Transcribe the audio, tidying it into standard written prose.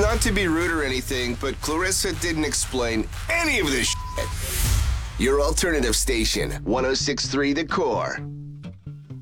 Not to be rude or anything, but Clarissa didn't explain any of this shit. Your alternative station, 106.3 The Core.